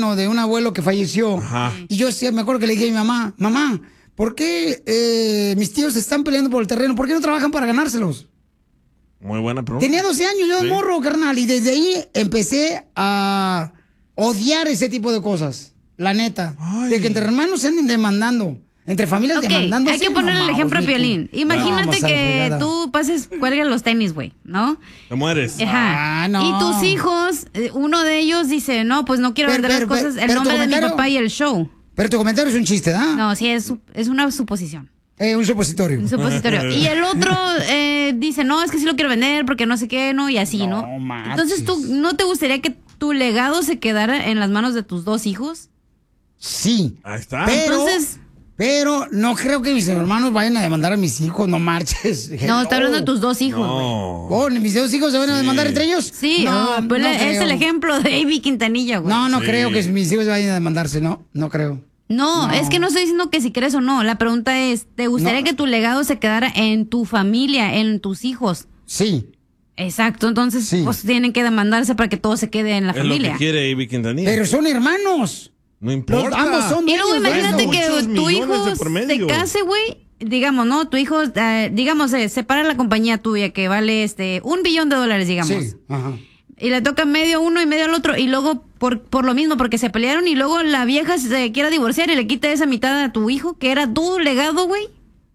terreno de un abuelo que falleció. Ajá. Y yo me acuerdo que le dije a mi mamá, ¿por qué mis tíos están peleando por el terreno? ¿Por qué no trabajan para ganárselos? Muy buena pregunta. Tenía 12 años, yo de morro, carnal, y desde ahí empecé a odiar ese tipo de cosas. La neta. Ay. De que entre hermanos se anden demandando. Entre familias demandándose. Hay que ponerle el ejemplo a Piolín. Imagínate que tú cuelgas los tenis, güey, ¿no? Te mueres. Ajá. no. Y tus hijos, uno de ellos dice, no, pues no quiero vender las cosas, el nombre de mi papá y el show. Pero tu comentario es un chiste, ¿verdad? No, sí, es una suposición. Un supositorio. Un supositorio. Y el otro dice, no, es que sí lo quiero vender porque no sé qué, ¿no? Y así, ¿no? Entonces, ¿tú no te gustaría que tu legado se quedara en las manos de tus dos hijos? Sí. Ahí está. Pero no creo que mis hermanos vayan a demandar a mis hijos, no marches. No, está hablando de tus dos hijos, güey. Oh, ¿mis dos hijos se van a demandar entre ellos? Sí, pues es el ejemplo de Amy Quintanilla, güey. No creo que mis hijos vayan a demandarse, no creo. No, es que no estoy diciendo que si crees o no. La pregunta es, ¿te gustaría que tu legado se quedara en tu familia, en tus hijos? Sí. Exacto, entonces pues tienen que demandarse para que todo se quede en la familia. Es lo que quiere Amy Quintanilla. Pero son hermanos. No importa. Ambos son y luego imagínate que tu hijo se case, güey. Digamos, ¿no? Tu hijo, separa la compañía tuya que vale $1 billón, digamos. Sí, ajá. Y le toca medio uno y medio al otro. Y luego, por lo mismo, porque se pelearon y luego la vieja se quiera divorciar y le quita esa mitad a tu hijo, que era tu legado, güey.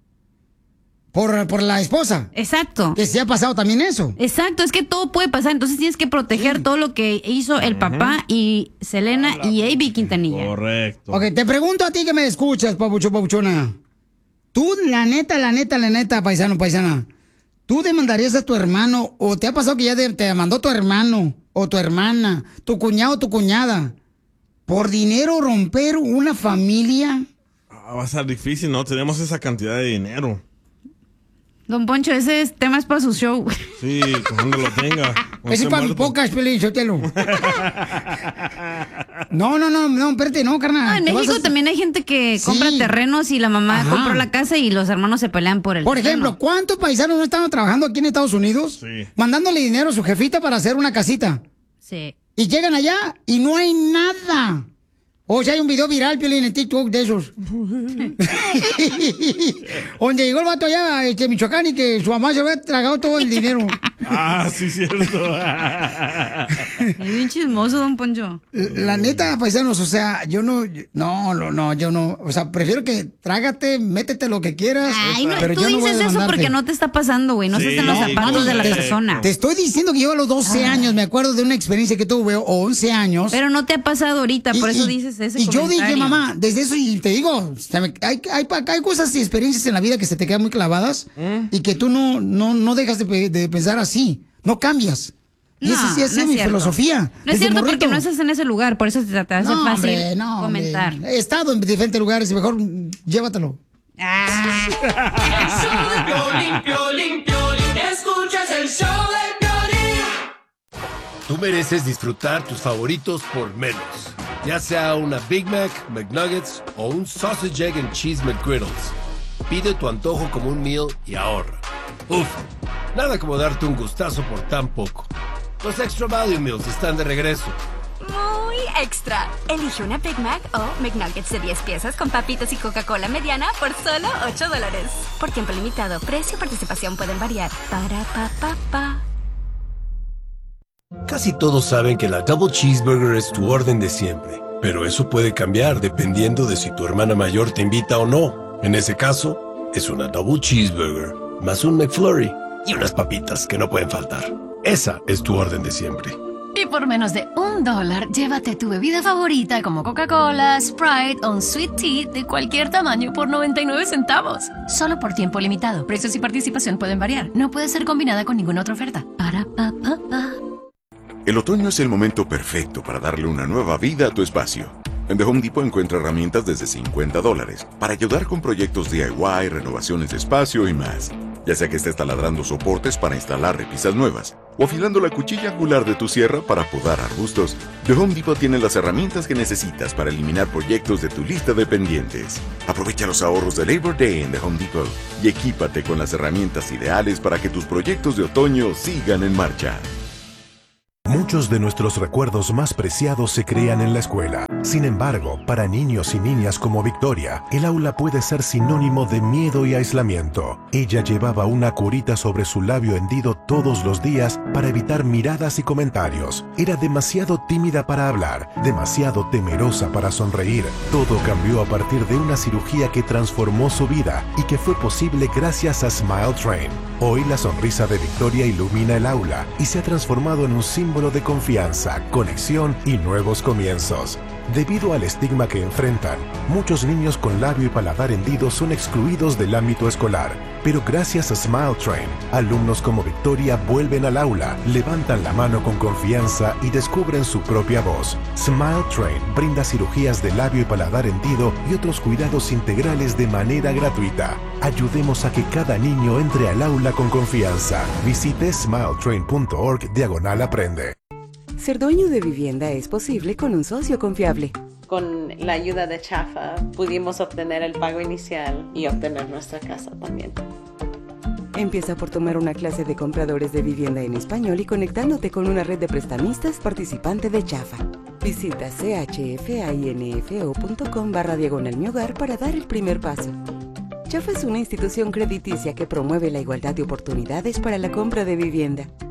Por la esposa. Exacto. Que se ha pasado también eso. Exacto, es que todo puede pasar. Entonces tienes que proteger todo lo que hizo el papá y Selena y Amy Quintanilla. Correcto. Ok, te pregunto a ti que me escuchas, papuchona. Tú, la neta, paisana, ¿tú demandarías a tu hermano o te ha pasado que ya te demandó tu hermano o tu hermana, tu cuñado o tu cuñada por dinero romper una familia? Va a ser difícil, ¿no? Tenemos esa cantidad de dinero. Don Poncho, ese tema es para su show. Sí, cuando lo tenga. Ese es para mis pocas, Pelín, Sotelo. No, espérate, no, carnal. No, en México también hay gente que compra terrenos y la mamá compró la casa y los hermanos se pelean por el Por terreno. ejemplo, ¿cuántos paisanos no estaban trabajando aquí en Estados Unidos? Sí. Mandándole dinero a su jefita para hacer una casita. Sí. Y llegan allá y no hay nada. O sea, hay un video viral, Piolín, en TikTok de esos. Donde llegó el vato allá, Michoacán, y que su mamá se había tragado todo el dinero. Sí, cierto. Es bien chismoso, don Poncho. La neta, paisanos, o sea, yo no, o sea, prefiero que trágate, métete lo que quieras. Ay, no, pero tú yo no voy a dices eso demandarte. porque no te está pasando, güey, no estás en los zapatos de la persona. Te estoy diciendo que yo a los 12 años me acuerdo de una experiencia que tuve, o 11 años. Pero no te ha pasado ahorita, por eso dices ese Y yo comentario. dije, mamá, desde eso, y te digo, hay cosas y experiencias en la vida que se te quedan muy clavadas y que tú no dejas de pensar así, no cambias. Y esa sí es mi filosofía. No es cierto porque no estás en ese lugar, por eso te hace fácil comentar. He estado en diferentes lugares y mejor llévatelo. El show de Piolín, escuchas el show de Piolín. Tú mereces disfrutar tus favoritos por menos. Ya sea una Big Mac, McNuggets o un Sausage, Egg and Cheese McGriddles. Pide tu antojo como un meal y ahorra. Uf, nada como darte un gustazo por tan poco. Los Extra Value Meals están de regreso. Muy extra. Elige una Big Mac o McNuggets de 10 piezas con papitas y Coca-Cola mediana por solo $8. Por tiempo limitado. Precio y participación pueden variar. Para pa pa pa. Casi todos saben que la Double Cheeseburger es tu orden de siempre. Pero eso puede cambiar dependiendo de si tu hermana mayor te invita o no. En ese caso, es una Double Cheeseburger, más un McFlurry y unas papitas que no pueden faltar. Esa es tu orden de siempre. Y por menos de $1, llévate tu bebida favorita como Coca-Cola, Sprite o un Sweet Tea de cualquier tamaño por 99 centavos. Solo por tiempo limitado. Precios y participación pueden variar. No puede ser combinada con ninguna otra oferta. Para pa pa pa. El otoño es el momento perfecto para darle una nueva vida a tu espacio. En The Home Depot encuentra herramientas desde $50 para ayudar con proyectos DIY, renovaciones de espacio y más. Ya sea que estés taladrando soportes para instalar repisas nuevas o afilando la cuchilla angular de tu sierra para podar arbustos, The Home Depot tiene las herramientas que necesitas para eliminar proyectos de tu lista de pendientes. Aprovecha los ahorros de Labor Day en The Home Depot y equípate con las herramientas ideales para que tus proyectos de otoño sigan en marcha. Muchos de nuestros recuerdos más preciados se crean en la escuela. Sin embargo, para niños y niñas como Victoria, el aula puede ser sinónimo de miedo y aislamiento. Ella llevaba una curita sobre su labio hendido todos los días para evitar miradas y comentarios. Era demasiado tímida para hablar, demasiado temerosa para sonreír. Todo cambió a partir de una cirugía que transformó su vida y que fue posible gracias a Smile Train. Hoy la sonrisa de Victoria ilumina el aula y se ha transformado en un símbolo de confianza, conexión y nuevos comienzos. Debido al estigma que enfrentan, muchos niños con labio y paladar hendidos son excluidos del ámbito escolar. Pero gracias a Smile Train, alumnos como Victoria vuelven al aula, levantan la mano con confianza y descubren su propia voz. Smile Train brinda cirugías de labio y paladar hendido y otros cuidados integrales de manera gratuita. Ayudemos a que cada niño entre al aula con confianza. Visite smiletrain.org/aprende. Ser dueño de vivienda es posible con un socio confiable. Con la ayuda de Chafa pudimos obtener el pago inicial y obtener nuestra casa también. Empieza por tomar una clase de compradores de vivienda en español y conectándote con una red de prestamistas participante de Chafa. Visita chfainfo.com/mihogar para dar el primer paso. Chafa es una institución crediticia que promueve la igualdad de oportunidades para la compra de vivienda.